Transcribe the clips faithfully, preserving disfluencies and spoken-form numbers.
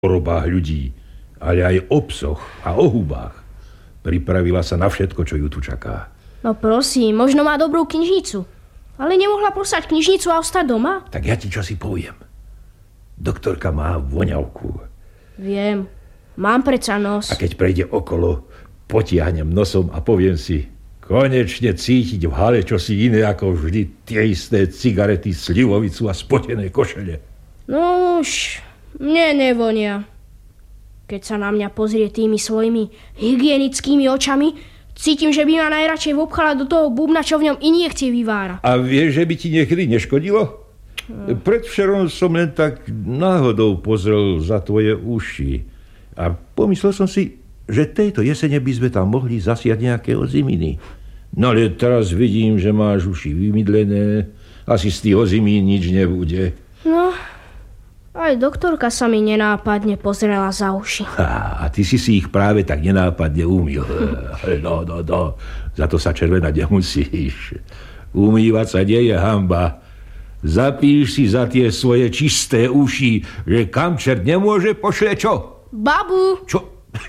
chorobách ľudí, ale aj o psoch a o hubách. Pripravila sa na všetko, čo ju tu čaká. No prosím, možno má dobrú knižnicu. Ale nemohla poslať knižnicu a ostať doma? Tak ja ti čosi poviem. Doktorka má voňavku. Viem, mám predsa nos. A keď prejde okolo, potiahnem nosom a poviem si, konečne cítiť v hale čosi iné ako vždy tie isté cigarety, slivovicu a spotené košele. No už, mne nevonia. Keď sa na mňa pozrie tými svojimi hygienickými očami, cítim, že by ma najradšej vopchala do toho bubna, čo v ňom injekcie vyvára. A vieš, že by ti niekedy neškodilo? Hmm. Predvčerom som len tak náhodou pozrel za tvoje uši. A pomyslel som si, že tejto jesene by sme tam mohli zasiať nejaké oziminy. No ale teraz vidím, že máš uši vymydlené. Asi z tých ozimín nič nebude. No, aj doktorka sa mi nenápadne pozrela za uši. A, a ty si si ich práve tak nenápadne umýl. No, no, no. Za to sa červenať nemusíš. Umývať sa nie je hanba. Zapíš si za tie svoje čisté uši, že kam čert nemôže, pošle čo? Babu! Čo?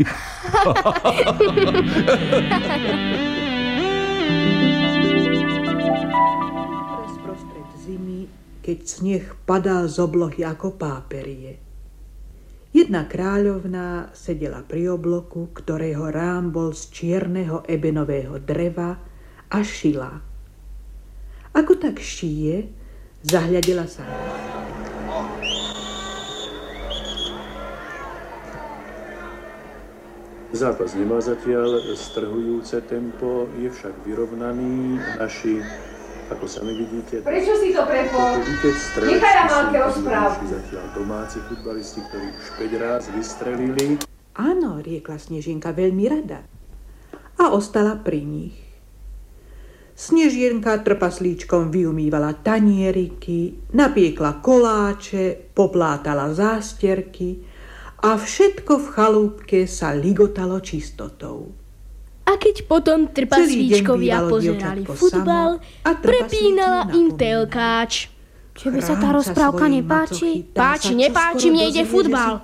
Sprostred zimy, keď sneh padal z oblohy ako páperie. Jedna kráľovná sedela pri obloku, ktorého rám bol z čierneho ebenového dreva a šila. Ako tak šije, zahľadila sa. Zápas nemá zatiaľ strhujúce tempo, je však vyrovnaný. Naši, ako sami vidíte... Prečo si to prepol? Nechaj na Malke rozprávku. Zatiaľ domáci futbalisti, ktorí už päť ráz vystrelili. Áno, riekla Snežienka veľmi rada. A ostala pri nich. Snežienka trpaslíčkom vyumývala tanieriky, napiekla koláče, poplátala zásterky a všetko v chalúbke sa ligotalo čistotou. A keď potom trpaslíčkovia pozerali futbal, prepínala im telkáč. Tebe sa tá rozprávka nepáči? Páči, nepáči, mne ide futbal.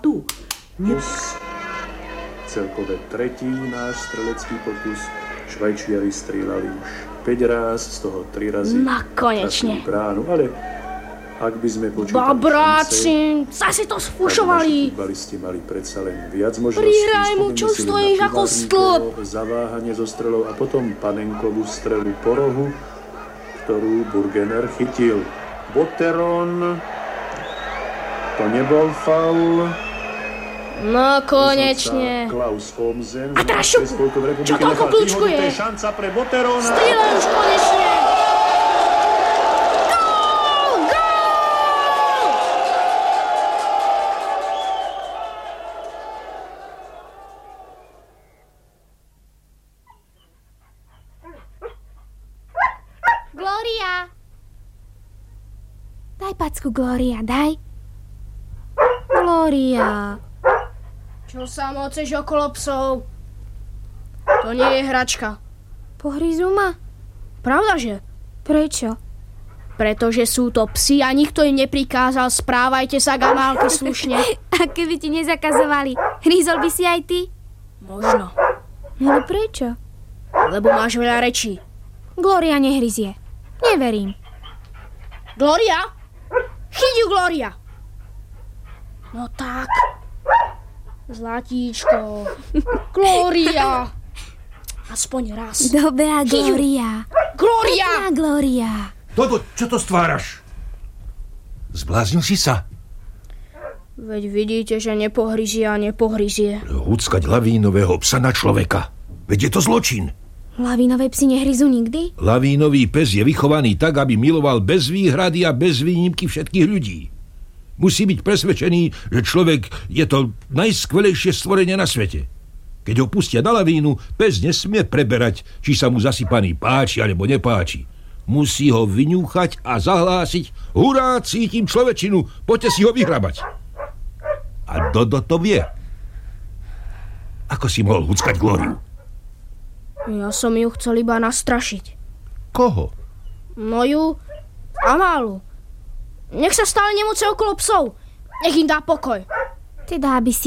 Celkové tretí náš strelecký pokus. Švajčiari strieľali už päť ráz, z toho tri razy no, konečne. Bránu, ale ak by sme počítali Babráci, zase to sfušovali. Futbalisti mali predsa len viac možností. Prihraj mu, čo stojíš ako stĺp. Zaváhanie zo strelou a potom panenkovú strelu po rohu, ktorú Burgener chytil. Botteron, to nebol faul. No konečne. Klaus Omsen. A teraz šupu, čo toľko kľúčkuje? Šanca pre Botterona. Strieľaj už konečne. Gól, gól! Glória. Daj packu, Glória, daj. Glória. Čo sa moceš okolo psov? To nie je hračka. Pohryzú ma? Pravdaže? Prečo? Pretože sú to psi a nikto im neprikázal, správajte sa k Amálke slušne. A keby ti nezakazovali, hryzol by si aj ty? Možno. No ale prečo? Lebo máš veľa rečí. Glória nehryzie. Neverím. Glória? Chyť ju, Glória! No tak... Zlatíčko, Glória. Aspoň raz. Dobrá Glória. Glória! Pekná Glória. Toto, čo to stváraš? Zbláznil si sa? Veď vidíte, že nepohryzie a nepohryzie. Húckať lavínového psa na človeka. Veď je to zločin. Lavínové psi nehryzú nikdy? Lavínový pes je vychovaný tak, aby miloval bez výhrady a bez výnimky všetkých ľudí. Musí byť presvedčený, že človek je to najskvelejšie stvorenie na svete. Keď ho pustia na lavínu, pes nesmie preberať, či sa mu zasypaný páči alebo nepáči. Musí ho vyňúchať a zahlásiť: hurá, cítim človečinu, poďte si ho vyhrabať. A Dodo to vie. Ako si mohol huckať Glóriu? Ja som ju chcel iba nastrašiť. Koho? No ju, Amálu. Nech sa stále nemoce okolo psov. Nech im dá pokoj. Teda, aby si